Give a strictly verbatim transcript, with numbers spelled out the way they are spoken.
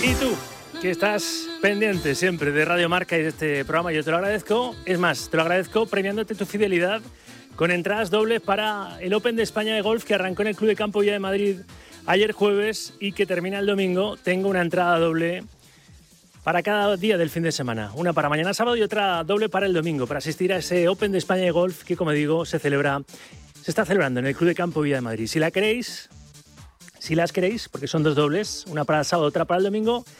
Y tú, que estás pendiente siempre de Radio Marca y de este programa, yo te lo agradezco. Es más, te lo agradezco premiándote tu fidelidad con entradas dobles para el Open de España de golf que arrancó en el Club de Campo Villa de Madrid ayer jueves y que termina el domingo. Tengo una entrada doble para cada día del fin de semana. Una para mañana sábado y otra doble para el domingo, para asistir a ese Open de España de golf que, como digo, se celebra, se está celebrando en el Club de Campo Villa de Madrid. Si la queréis, si las queréis, porque son dos dobles, una para el sábado, otra para el domingo,